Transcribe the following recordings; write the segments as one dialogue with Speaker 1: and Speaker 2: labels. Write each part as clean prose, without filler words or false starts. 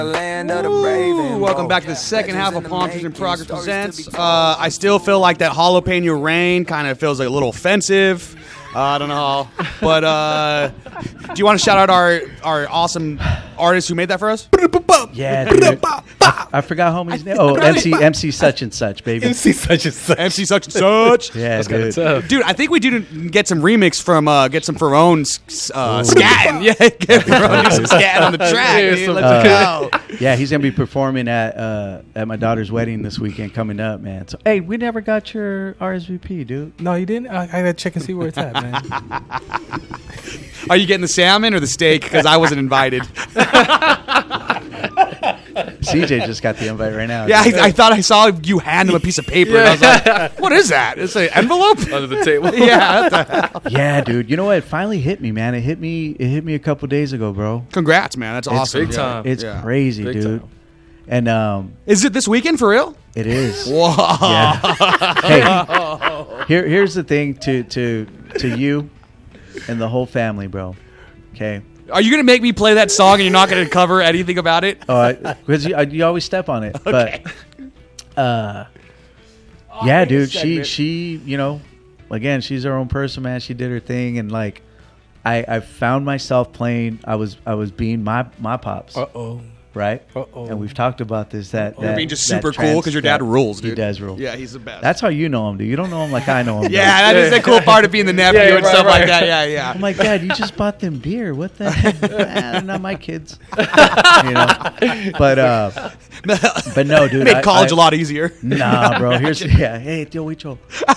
Speaker 1: Welcome back to the second half of Palm Trees in Progress Presents. I still feel like that jalapeno rain kind of feels like a little offensive. I don't know. But do you want to shout out our awesome artist who made that for us?
Speaker 2: Yeah, dude. I forgot homie's name. Oh, MC such and such, baby.
Speaker 3: MC such and such.
Speaker 1: MC such and such.
Speaker 2: Yeah, dude.
Speaker 1: Dude, I think we did get some remix from get some Ferone scatting. Yeah, get Ferone do some scatting on the track. Dude. Let's go.
Speaker 2: Yeah, he's gonna be performing at my daughter's wedding this weekend coming up, man. So hey, we never got your RSVP, dude.
Speaker 3: No, you didn't. I gotta check and see where it's at, man.
Speaker 1: Are you getting the salmon or the steak? Because I wasn't invited.
Speaker 2: CJ just got the invite right now.
Speaker 1: Yeah, I thought I saw you hand him a piece of paper, and I was like, "What is that? It's an envelope
Speaker 4: under the table."
Speaker 1: Yeah, what the hell?
Speaker 2: Yeah, dude. You know what? It finally hit me, man. It hit me a couple days ago, bro.
Speaker 1: Congrats, man. That's awesome.
Speaker 4: Big time.
Speaker 2: It's crazy,
Speaker 4: Big
Speaker 2: dude.
Speaker 4: time.
Speaker 2: And
Speaker 1: Is it this weekend for real?
Speaker 2: it is.
Speaker 1: Whoa.
Speaker 2: Yeah. Hey, here's the thing to you and the whole family, bro. Okay.
Speaker 1: Are you gonna make me play that song and you're not gonna cover anything about it?
Speaker 2: Because you always step on it.
Speaker 1: Okay.
Speaker 2: But yeah, dude. She you know, again, she's her own person, man. She did her thing, and like, I found myself playing. I was being my pops. Right? And we've talked about this. That
Speaker 1: being just super cool because your dad rules, dude.
Speaker 2: He does rule.
Speaker 1: Yeah, he's the best.
Speaker 2: That's how you know him, dude. You don't know him like I know him.
Speaker 1: Yeah, that is the cool part of being the nephew and stuff like that. Yeah, yeah.
Speaker 2: I'm like, Dad, you just bought them beer. What the heck? They're not my kids. You know? But no, dude.
Speaker 1: Make college a lot easier.
Speaker 2: Nah, bro. Hey, tío Huicho.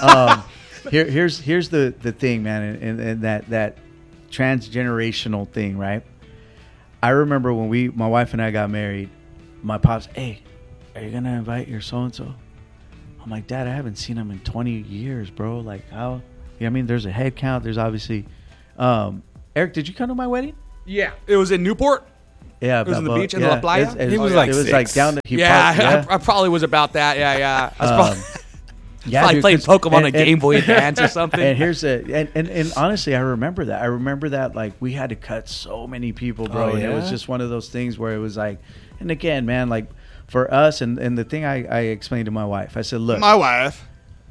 Speaker 2: Here's the thing, man, and that transgenerational thing, right? I remember when my wife and I got married, my pops, hey, are you going to invite your so-and-so? I'm like, Dad, I haven't seen him in 20 years, bro. Like, how? I mean, there's a head count. There's obviously... Eric, did you come to my wedding?
Speaker 1: Yeah. It was in Newport?
Speaker 2: Yeah.
Speaker 1: It was in the beach in La Playa?
Speaker 3: He was like
Speaker 2: it was
Speaker 3: six.
Speaker 2: like down...
Speaker 1: I probably was about that. Yeah. I was probably playing
Speaker 2: dude,
Speaker 1: Pokemon on Game Boy Advance or something.
Speaker 2: And and honestly, I remember that. I remember that, like, we had to cut so many people, bro.
Speaker 3: Oh,
Speaker 2: And it was
Speaker 3: yeah?
Speaker 2: just one of those things where it was like, and again, man, like, for us, and the thing I explained to my wife, I said, look,
Speaker 1: My wife.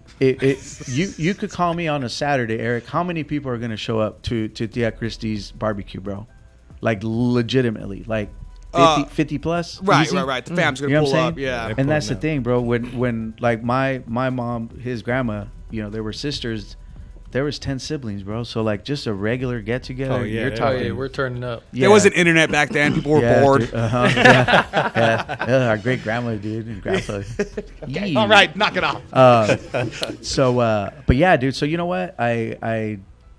Speaker 2: you could call me on a Saturday, Eric. How many people are going to show up to Tia Christie's barbecue, bro? Like, legitimately, like 50 plus.
Speaker 1: Right.
Speaker 2: Easy?
Speaker 1: The fam's gonna
Speaker 2: You know what
Speaker 1: pull
Speaker 2: I'm
Speaker 1: up.
Speaker 2: saying?
Speaker 1: Yeah.
Speaker 2: And that's the thing, bro. When like my mom, his grandma, you know, they were sisters. There was 10 siblings, bro. So like just a regular get together.
Speaker 3: Oh, yeah.
Speaker 2: You're talking.
Speaker 4: Yeah, we're turning up.
Speaker 2: Yeah.
Speaker 1: There wasn't internet back then. People were bored.
Speaker 2: Dude, yeah. Our great grandma, dude, and grandpa.
Speaker 1: Okay, all right, knock it off.
Speaker 2: But yeah, dude. So you know what? I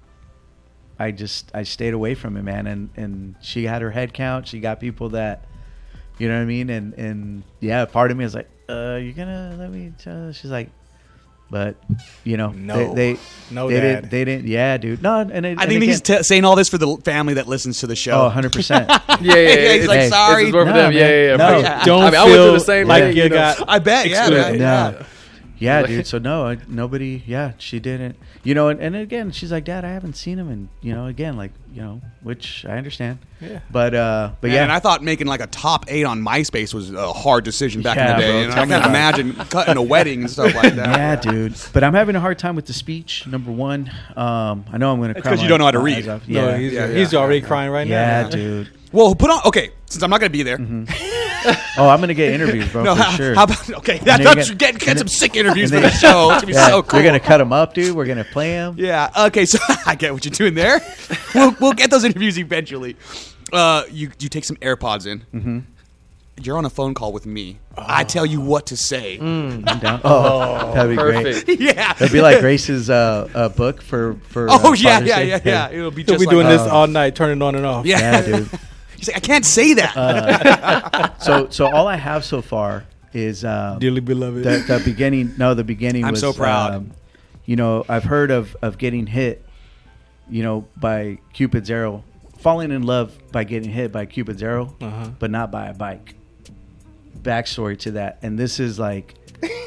Speaker 2: stayed away from it, man. And she had her head count. She got people that, you know what I mean? And yeah, part of me was like, you gonna let me tell? She's like, but you know, they didn't. Yeah, dude. No,
Speaker 1: I think he's saying all this for the family that listens to the show.
Speaker 2: Oh, 100%.
Speaker 4: Yeah.
Speaker 1: He's like,
Speaker 2: Hey,
Speaker 1: sorry.
Speaker 4: This is more for
Speaker 2: No,
Speaker 4: them.
Speaker 2: man.
Speaker 4: Yeah.
Speaker 2: No.
Speaker 3: Don't
Speaker 4: I went through the
Speaker 3: feel
Speaker 4: same
Speaker 3: like
Speaker 4: thing,
Speaker 3: you
Speaker 4: you know.
Speaker 3: got...
Speaker 1: I bet. Yeah.
Speaker 3: Excluded.
Speaker 1: Yeah.
Speaker 2: Yeah, dude. So no, nobody. Yeah, she didn't. You know, and again, she's like, Dad, I haven't seen him, and you know, again, like, you know, which I understand.
Speaker 3: Yeah.
Speaker 2: But
Speaker 1: Man,
Speaker 2: yeah,
Speaker 1: and I thought making like a top 8 on MySpace was a hard decision back
Speaker 2: Yeah,
Speaker 1: in the day.
Speaker 2: bro,
Speaker 1: And I
Speaker 2: tell me
Speaker 1: can
Speaker 2: about
Speaker 1: imagine cutting a wedding and stuff like that.
Speaker 2: yeah, dude. But I'm having a hard time with the speech. Number one, I know I'm going to cry.
Speaker 1: 'cause you don't know how to
Speaker 2: my
Speaker 1: read.
Speaker 2: eyes off.
Speaker 3: No,
Speaker 2: Yeah,
Speaker 3: he's already crying right
Speaker 2: yeah,
Speaker 3: now.
Speaker 2: dude.
Speaker 1: Well, put on. Okay, since I'm not going to be there.
Speaker 2: Oh, I'm going to get interviews, bro,
Speaker 1: No,
Speaker 2: for
Speaker 1: how,
Speaker 2: sure.
Speaker 1: how about okay?
Speaker 2: then you
Speaker 1: Get some sick interviews for
Speaker 2: and
Speaker 1: the
Speaker 2: then-
Speaker 1: show. It's gonna be
Speaker 2: Yeah,
Speaker 1: so cool.
Speaker 2: You're going to cut them up, dude. We're going to play them.
Speaker 1: Yeah. Okay. So I get what you're doing there. We'll get those interviews eventually. You take some AirPods in. Mm-hmm. You're on a phone call with me. I tell you what to say.
Speaker 2: I'm down. Oh, that'd be
Speaker 4: Perfect.
Speaker 2: great.
Speaker 1: Yeah.
Speaker 2: It'd be like Grace's book for
Speaker 1: Oh yeah.
Speaker 2: Father's Day.
Speaker 1: It'll be
Speaker 3: He'll
Speaker 1: just
Speaker 3: be
Speaker 1: like
Speaker 3: doing
Speaker 1: that.
Speaker 3: this all night, turning on and off.
Speaker 1: Yeah.
Speaker 2: Yeah, dude.
Speaker 1: He's like, I can't say that.
Speaker 2: So all I have so far is
Speaker 3: Dearly beloved.
Speaker 2: the beginning. No, the beginning.
Speaker 1: I'm
Speaker 2: was,
Speaker 1: so proud.
Speaker 2: You know, I've heard of getting hit, you know, by Cupid's arrow, falling in love by getting hit by Cupid's arrow, but not by a bike. Backstory to that, and this is like,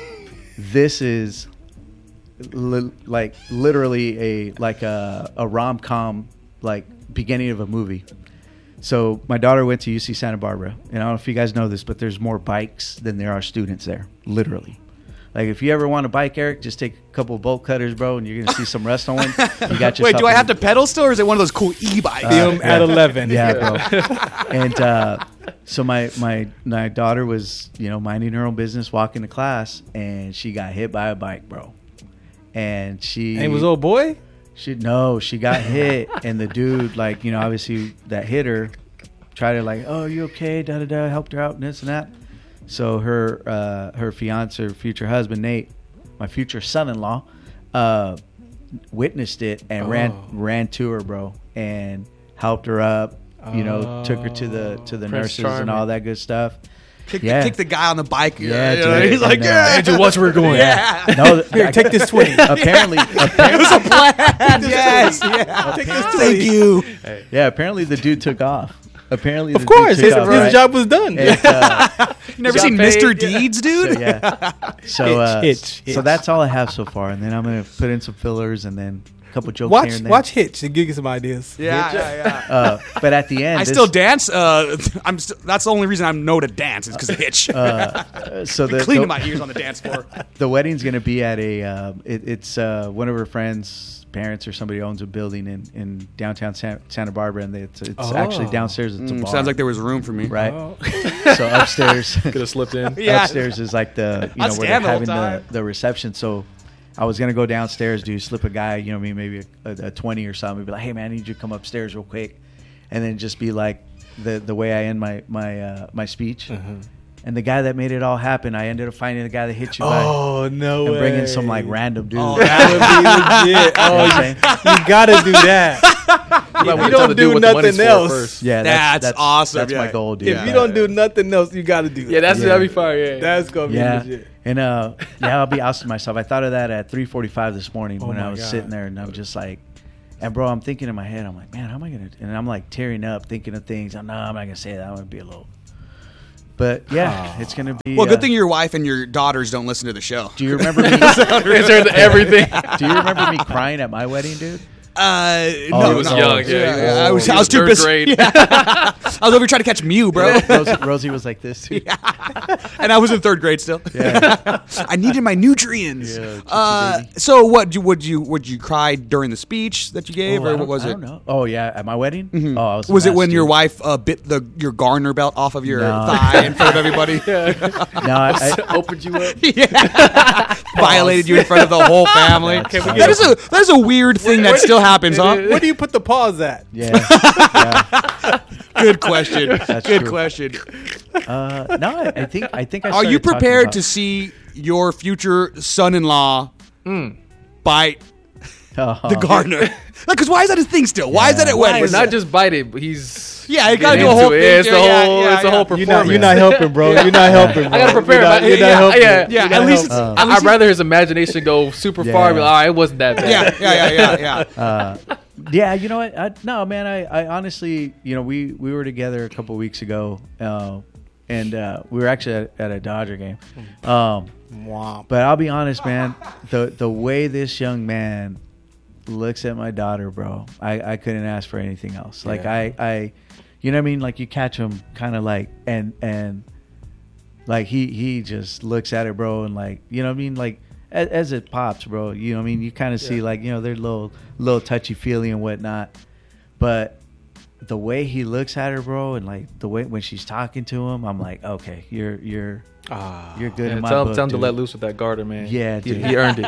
Speaker 2: like literally a rom-com, like beginning of a movie. So my daughter went to UC Santa Barbara, and I don't know if you guys know this, but there's more bikes than there are students there, literally. Like, if you ever want a bike, Eric, just take a couple of bolt cutters, bro, and you're going to see some rust on one. You got
Speaker 1: Wait, do I have to pedal still, or is it one of those cool e-bikes?
Speaker 3: At 11.
Speaker 2: Yeah, bro. And so my daughter was, minding her own business, walking to class, and she got hit by a bike, bro. And
Speaker 3: it was old boy?
Speaker 2: She got hit, and the dude, obviously that hit her, tried to oh, you okay? Da da da, helped her out and this and that. So her fiance, her future husband Nate, my future son-in-law, witnessed it and ran to her, bro, and helped her up. Took her to the nurses and all that good stuff.
Speaker 1: Kick the guy on the bike.
Speaker 2: Yeah,
Speaker 1: dude. He's like,
Speaker 3: Andrew, watch where we're going.
Speaker 1: Yeah.
Speaker 2: No,
Speaker 3: Here, take this 20.
Speaker 2: Apparently,
Speaker 1: It was a plan. Yes. Yeah.
Speaker 3: Take this 20.
Speaker 1: Thank you.
Speaker 2: yeah. Apparently, the dude took off. Apparently,
Speaker 3: Of course, his job was done.
Speaker 2: And,
Speaker 1: You never
Speaker 4: Got
Speaker 1: seen
Speaker 4: paid.
Speaker 1: Mr. Deeds, dude?
Speaker 2: so, yeah. So,
Speaker 3: Hitch.
Speaker 2: so that's all I have so far, and then I'm gonna put in some fillers and then a couple jokes here and there.
Speaker 3: Watch Hitch and give you some ideas.
Speaker 1: Yeah.
Speaker 2: But at the end,
Speaker 1: I still dance. That's the only reason I know to dance is because of Hitch.
Speaker 2: so
Speaker 1: Cleaning my ears on the dance floor.
Speaker 2: the wedding's gonna be at a. It's one of her friends' parents or somebody owns a building in downtown Santa Barbara, and it's actually downstairs. It's a bar.
Speaker 1: Sounds like there was room for me.
Speaker 2: right.
Speaker 3: Oh.
Speaker 2: So upstairs,
Speaker 4: Could have slipped in.
Speaker 1: Yeah.
Speaker 2: upstairs is like the
Speaker 1: I'd
Speaker 2: where they're
Speaker 1: stand the whole
Speaker 2: having
Speaker 1: time.
Speaker 2: the reception. So I was gonna go downstairs, slip a guy, maybe a 20 or something, be like, hey man, I need you to come upstairs real quick, and then just be like the way I end my speech. And the guy that made it all happen, I ended up finding the guy that hit you by
Speaker 3: Oh, no
Speaker 2: and
Speaker 3: way.
Speaker 2: bringing some random dude.
Speaker 1: Oh,
Speaker 3: That would be legit.
Speaker 2: You know what I'm
Speaker 3: Oh,
Speaker 2: saying?
Speaker 3: you got to do that. If you don't do nothing else,
Speaker 2: Yeah,
Speaker 1: That's awesome,
Speaker 2: That's
Speaker 1: yeah.
Speaker 2: my goal, dude.
Speaker 3: if you don't do nothing else, you got to do that.
Speaker 4: Yeah, that'd be fire. Yeah.
Speaker 3: That's going to be
Speaker 2: Yeah,
Speaker 3: legit.
Speaker 2: and I'll be ousting myself. I thought of that at 3:45 this morning when I
Speaker 3: my
Speaker 2: was
Speaker 3: God.
Speaker 2: sitting there, and I'm just like, and bro, I'm thinking in my head, I'm like, man, how am I gonna? And I'm like tearing up, thinking of things. I'm not gonna say that. I'm gonna be a little. But yeah, it's gonna be.
Speaker 1: Well, good thing your wife and your daughters don't listen to the show.
Speaker 2: Do you remember me?
Speaker 4: Answer to everything.
Speaker 2: Do you remember me crying at my wedding, dude?
Speaker 1: No,
Speaker 2: he
Speaker 4: was
Speaker 1: no.
Speaker 4: young, yeah.
Speaker 1: I was
Speaker 4: He was
Speaker 1: too
Speaker 4: third
Speaker 1: busy.
Speaker 4: grade.
Speaker 1: Yeah. I was over here trying to catch Mew, bro.
Speaker 2: Rosie was like this too.
Speaker 1: And I was in third grade still.
Speaker 2: Yeah.
Speaker 1: I needed my nutrients.
Speaker 2: Yeah, baby.
Speaker 1: So what? Would you cry during the speech that you gave, or what was
Speaker 2: I
Speaker 1: it?
Speaker 2: don't know. Oh yeah, at my wedding. Oh, I was.
Speaker 1: Was
Speaker 2: the
Speaker 1: it when
Speaker 2: best,
Speaker 1: your
Speaker 2: dude.
Speaker 1: wife bit your Garner belt off of your
Speaker 2: No.
Speaker 1: thigh in front of everybody?
Speaker 2: No, I
Speaker 4: Opened you up.
Speaker 1: Violated you in front of the whole family.
Speaker 2: That's fine.
Speaker 1: That is a weird thing that still happens, huh?
Speaker 3: Where do you put the pause at?
Speaker 2: yeah. Yeah.
Speaker 1: Good question.
Speaker 2: That's
Speaker 1: Good
Speaker 2: true.
Speaker 1: question.
Speaker 2: No, I think I.
Speaker 1: Are you
Speaker 2: started talking
Speaker 1: prepared
Speaker 2: about-
Speaker 1: to see your future son-in-law bite the Garner? Because why is that his thing still? Why is that at
Speaker 4: But
Speaker 1: weddings?
Speaker 4: not just bite it, but he's
Speaker 1: Yeah, you gotta
Speaker 4: getting
Speaker 1: do a whole
Speaker 4: into it.
Speaker 1: thing.
Speaker 4: Yeah, it's the
Speaker 1: Yeah,
Speaker 4: whole,
Speaker 1: yeah,
Speaker 4: it's the
Speaker 1: yeah.
Speaker 4: whole performance.
Speaker 3: You're not helping, bro. You're not helping, bro.
Speaker 4: I gotta prepare.
Speaker 3: You're not,
Speaker 4: but-
Speaker 3: you're not helping.
Speaker 1: Yeah,
Speaker 3: You're
Speaker 1: at
Speaker 3: not
Speaker 1: least-
Speaker 3: helping.
Speaker 1: at least
Speaker 4: I'd rather his imagination go super far. And be like, all right, it wasn't that bad.
Speaker 1: Yeah.
Speaker 2: Yeah, you know what? No, man. I honestly, we were together a couple weeks ago, and we were actually at a Dodger game.
Speaker 3: Womp.
Speaker 2: But I'll be honest, man. The way this young man looks at my daughter, bro, I couldn't ask for anything else. Like I you know what I mean? Like you catch him kind of like and like he just looks at it, bro, and like you know what I mean, like. As it pops, bro, you know what I mean? You kind of see like, they're little touchy-feely and whatnot. But the way he looks at her, bro, and like the way when she's talking to him, I'm like, okay, you're good
Speaker 4: Yeah,
Speaker 2: in my
Speaker 4: tell
Speaker 2: book,
Speaker 4: him to
Speaker 2: dude.
Speaker 4: let loose with that garter, man.
Speaker 2: Yeah,
Speaker 4: he,
Speaker 2: dude.
Speaker 4: he earned it.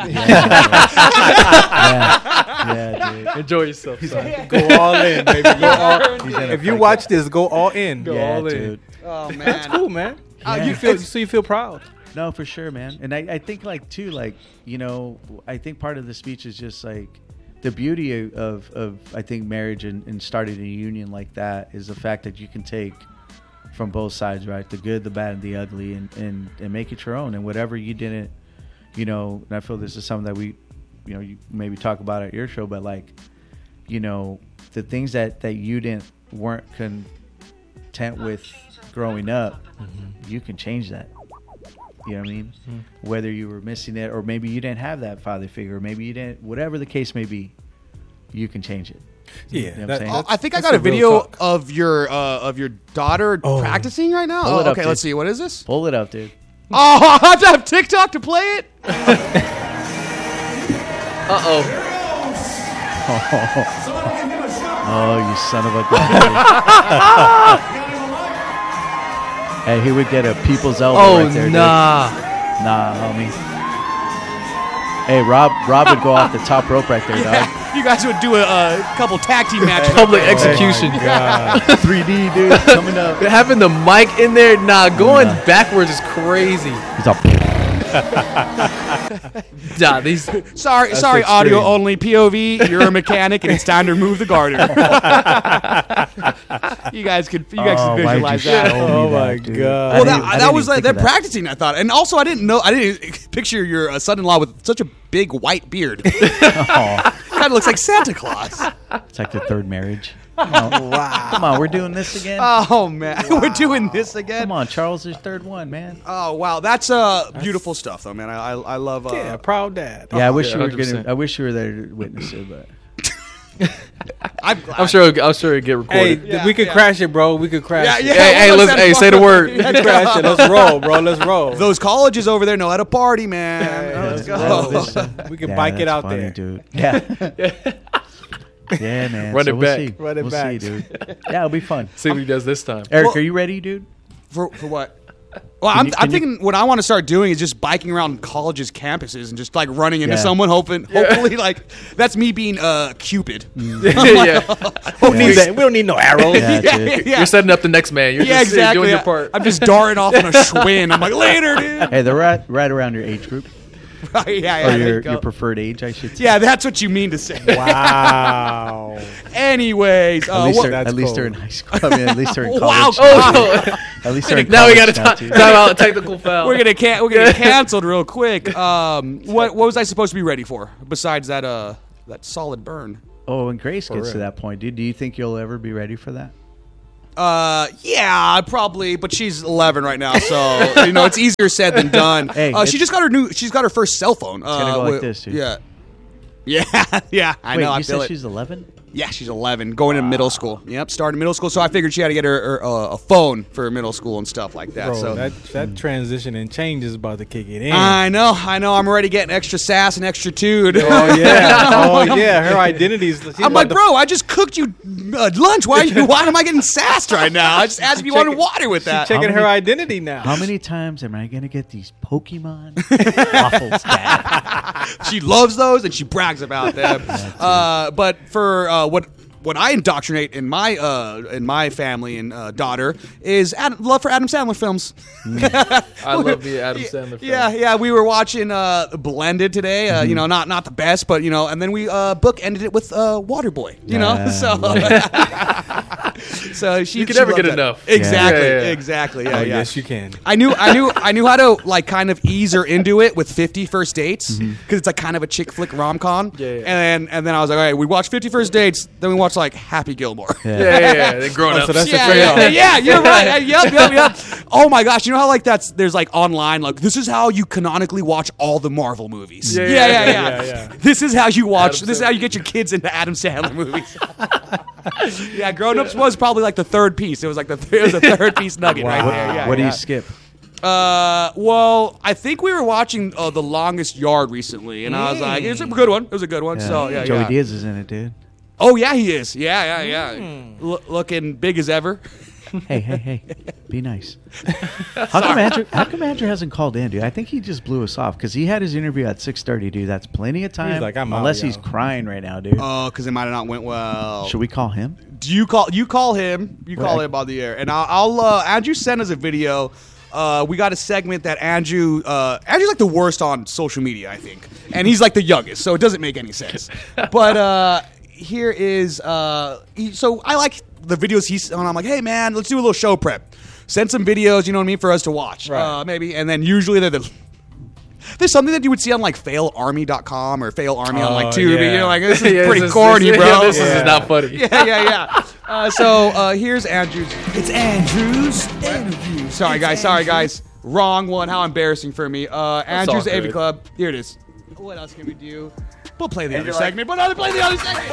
Speaker 2: Yeah, dude.
Speaker 4: Enjoy yourself, son.
Speaker 3: Go all in, baby. Go all.
Speaker 2: He's in a
Speaker 3: If you
Speaker 2: fight.
Speaker 3: watch this, go all in.
Speaker 4: Go
Speaker 2: Yeah,
Speaker 4: all in.
Speaker 2: dude.
Speaker 1: Oh man,
Speaker 3: That's cool, man.
Speaker 2: Yeah.
Speaker 3: You feel proud.
Speaker 2: No, for sure, man. And I think like too, like, I think part of the speech is just like the beauty of I think marriage and starting a union like that is the fact that you can take from both sides, right? The good, the bad, and the ugly, and make it your own. And whatever you didn't, and I feel this is something that we, you maybe talk about at your show, but like, the things that you weren't content with growing up, you can change that. You know what I mean? Whether you were missing it, or maybe you didn't have that father figure, or maybe you didn't, whatever the case may be, you can change it. You know what I'm saying?
Speaker 1: I think I
Speaker 3: that's
Speaker 1: got a
Speaker 3: a real
Speaker 1: video
Speaker 3: talk.
Speaker 1: of your daughter practicing right now.
Speaker 2: Pull
Speaker 1: Oh,
Speaker 2: it up,
Speaker 1: okay,
Speaker 2: dude.
Speaker 1: let's see. What is this?
Speaker 2: Pull it up, dude.
Speaker 1: Oh, I have to have TikTok to play it.
Speaker 4: Uh-oh.
Speaker 2: Oh, you son of a gun. Hey, he would get a people's elbow
Speaker 4: Oh,
Speaker 2: right there, dude.
Speaker 4: nah.
Speaker 2: Nah, homie. Hey, Rob would go off the top rope right there, dog.
Speaker 1: You guys would do a couple tag team matches.
Speaker 4: Public execution.
Speaker 2: 3D, dude, coming up.
Speaker 4: Having the mic in there, going backwards is crazy.
Speaker 2: He's all...
Speaker 4: Nah, these.
Speaker 1: Sorry,
Speaker 3: extreme.
Speaker 1: audio only. POV, you're a mechanic, and it's time to remove the garter. you guys could visualize that.
Speaker 3: Oh my God.
Speaker 1: Well, that was like they're practicing. I thought, and also I didn't picture your son-in-law with such a big white beard.
Speaker 2: Oh,
Speaker 1: Kind of looks like Santa Claus.
Speaker 2: it's like the third marriage. Wow. Come on, we're doing this again?
Speaker 1: Oh man, we're doing this again.
Speaker 2: Come on, Charles is third one, man.
Speaker 1: Oh wow, that's beautiful stuff though, man. I love.
Speaker 3: Yeah, proud dad.
Speaker 2: Yeah, I wish
Speaker 4: yeah,
Speaker 2: you were
Speaker 4: 100%.
Speaker 2: I wish you were there to witness it, but
Speaker 4: I'm sure it'd get recorded.
Speaker 3: Hey, we could crash it, bro. We could crash it.
Speaker 4: Hey, let's say the word.
Speaker 3: We could crash it. Let's roll, bro. Let's roll.
Speaker 1: Those colleges over there know how to party, man. Let's go.
Speaker 3: We can
Speaker 2: yeah,
Speaker 3: bike it
Speaker 2: that's
Speaker 3: out
Speaker 2: funny,
Speaker 3: there.
Speaker 2: dude. Yeah. Yeah, man.
Speaker 4: Run it
Speaker 2: we'll
Speaker 4: back.
Speaker 2: See.
Speaker 3: Run it
Speaker 2: we'll
Speaker 3: back.
Speaker 2: see, dude. Yeah, it'll be fun.
Speaker 4: See what he does this time.
Speaker 2: Eric,
Speaker 1: Well-
Speaker 2: are you ready, dude?
Speaker 1: For what? Well,
Speaker 2: Can
Speaker 1: I'm
Speaker 2: you-
Speaker 1: thinking what I want to start doing is just biking around colleges' campuses and just like running into
Speaker 2: Yeah.
Speaker 1: someone, hopefully like that's me being Cupid.
Speaker 4: Yeah.
Speaker 3: Who needs that? We don't need no arrows.
Speaker 2: Yeah,
Speaker 1: yeah,
Speaker 2: dude.
Speaker 1: yeah.
Speaker 4: You're setting up the next man. You're
Speaker 1: Yeah,
Speaker 4: just
Speaker 1: exactly.
Speaker 4: doing your part.
Speaker 1: I'm just darting off on a Schwinn. I'm like, later, dude.
Speaker 2: Hey, they're right around your age group.
Speaker 1: yeah,
Speaker 2: Or
Speaker 1: there you
Speaker 2: your
Speaker 1: go.
Speaker 2: preferred age, I should say.
Speaker 1: Yeah, that's what you mean to say.
Speaker 3: Wow.
Speaker 1: Anyways,
Speaker 2: At least,
Speaker 3: That's
Speaker 2: at least
Speaker 3: cool.
Speaker 2: they're in high school. I mean, at least they're in
Speaker 1: Wow.
Speaker 2: college.
Speaker 4: Oh,
Speaker 2: At least they're in
Speaker 4: now we got
Speaker 2: college
Speaker 4: to
Speaker 2: now,
Speaker 4: time
Speaker 2: too.
Speaker 4: out technical foul.
Speaker 1: we're gonna get canceled real quick. What was I supposed to be ready for besides that solid burn?
Speaker 2: Oh, when Grace gets to
Speaker 3: real.
Speaker 2: that point, dude, do you think you'll ever be ready for that?
Speaker 1: Yeah, probably, but she's 11 right now, so it's easier said than done.
Speaker 2: Hey,
Speaker 1: she's got her first cell phone. It's
Speaker 2: gonna go like this, dude.
Speaker 1: Yeah. Yeah, I
Speaker 2: Wait,
Speaker 1: know. I
Speaker 2: you
Speaker 1: feel
Speaker 2: said
Speaker 1: it.
Speaker 2: she's 11?
Speaker 1: Yeah, she's 11, going into middle school. Yep, starting middle school. So I figured she had to get her a phone for middle school and stuff like that.
Speaker 3: Bro,
Speaker 1: so
Speaker 3: that transition and change is about to kick it in.
Speaker 1: I know. I'm already getting extra sass and extra tude.
Speaker 3: Oh yeah. Her identities.
Speaker 1: I'm like, bro, I just cooked you lunch. Why am I getting sassed right now? I just asked if you wanted water with that.
Speaker 3: checking
Speaker 2: How
Speaker 3: her
Speaker 2: many-
Speaker 3: identity now.
Speaker 2: How many times am I going to get these Pokemon waffles, Dad?
Speaker 1: She loves those and she brags about them. But for what I indoctrinate in my family and daughter is love for Adam Sandler films.
Speaker 4: I love the Adam Sandler film.
Speaker 1: Yeah. We were watching Blended today. Not the best, but and then we book ended it with Waterboy. So she
Speaker 4: can never
Speaker 1: loved
Speaker 4: get
Speaker 1: that.
Speaker 4: enough.
Speaker 1: Exactly.
Speaker 4: Yeah.
Speaker 1: Exactly. Yeah.
Speaker 3: Oh,
Speaker 1: yeah.
Speaker 3: yes, you can.
Speaker 1: I knew how to like kind of ease her into it with 50 First Dates because it's like kind of a chick flick rom com.
Speaker 4: Yeah.
Speaker 1: And then I was like, all right, we watched 50 First Dates, then we watched like Happy Gilmore.
Speaker 4: Yeah. They're grown ups.
Speaker 3: so that's
Speaker 1: Yeah, you're right. Yep. Oh my gosh, you know how like there's like online like this is how you canonically watch all the Marvel movies.
Speaker 3: Yeah.
Speaker 1: This is how you watch.
Speaker 4: Adam
Speaker 1: This is how you get your kids into Adam Sandler movies. Yeah, Grown Ups was probably like the third piece. It was like the third piece nugget right there. Yeah,
Speaker 2: What do
Speaker 1: yeah.
Speaker 2: you skip?
Speaker 1: Well, I think we were watching The Longest Yard recently, and I was like, it was a good one. It was a good one. So yeah,
Speaker 2: Joey
Speaker 1: yeah.
Speaker 2: Diaz is in it, dude.
Speaker 1: Oh yeah, he is. Yeah. Looking big as ever.
Speaker 2: Hey, be nice. How come Andrew hasn't called in, dude? I think he just blew us off because he had his interview at 6:30, dude. That's plenty of time.
Speaker 3: He's like, I'm out,
Speaker 2: unless
Speaker 3: yo.
Speaker 2: he's crying right now, dude.
Speaker 1: Oh, because it might have not went well.
Speaker 2: Should we call him?
Speaker 1: Do you call him? You call
Speaker 2: Well,
Speaker 1: him on the air, and I'll Andrew sent us a video. We got a segment that Andrew's like the worst on social media, I think, and he's like the youngest, so it doesn't make any sense. But here is so I like the videos he's on. I'm like, hey man, let's do a little show prep. Send some videos, you know what I mean, for us to watch,
Speaker 3: Right.
Speaker 1: maybe, and then usually there's something that you would see on like failarmy.com or fail army on like
Speaker 3: Oh,
Speaker 1: Tubi.
Speaker 3: yeah.
Speaker 1: You're like, this is
Speaker 4: Yeah,
Speaker 1: pretty
Speaker 4: this is-
Speaker 1: corny, bro.
Speaker 4: This is not funny.
Speaker 1: Yeah. So here's Andrew's. It's Andrew's interview. Sorry guys. Wrong one. How embarrassing for me. Andrew's
Speaker 4: all
Speaker 1: AV
Speaker 4: good.
Speaker 1: Club. Here it is. What else can we do? We'll play the other segment. But I'll play the other segment.